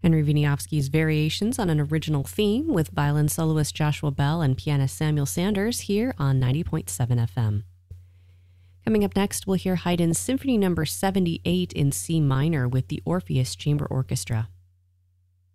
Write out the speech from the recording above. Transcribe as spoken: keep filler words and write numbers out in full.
Henry Wieniawski's Variations on an Original Theme with violin soloist Joshua Bell and pianist Samuel Sanders here on ninety point seven F M. Coming up next, we'll hear Haydn's Symphony Number seventy-eight in C minor with the Orpheus Chamber Orchestra.